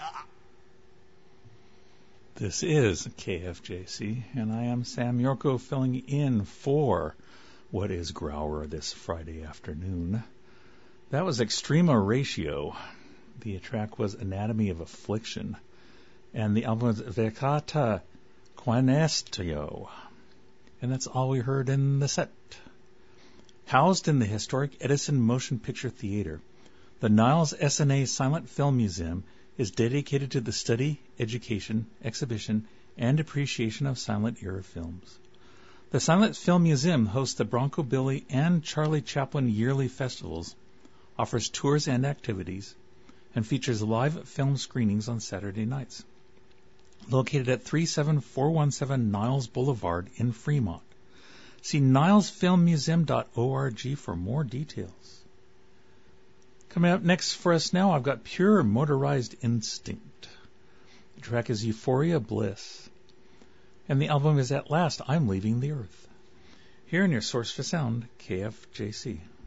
This is KFJC, and I am Sam Yorko filling in for what is Grauer this Friday afternoon. That was Extrema Ratio. The track was Anatomy of Affliction, and the album was Vecata Quanestio. And that's all we heard in the set. Housed in the historic Edison Motion Picture Theater, the Niles S&A Silent Film Museum is dedicated to the study, education, exhibition, and appreciation of silent-era films. The Silent Film Museum hosts the Bronco Billy and Charlie Chaplin yearly festivals, offers tours and activities, and features live film screenings on Saturday nights. Located at 37417 Niles Boulevard in Fremont. See nilesfilmmuseum.org for more details. Coming up next for us now, I've got Pure Motorized Instinct. The track is Euphoria Bliss. And the album is At Last I'm Leaving the Earth. Here in your source for sound, KFJC.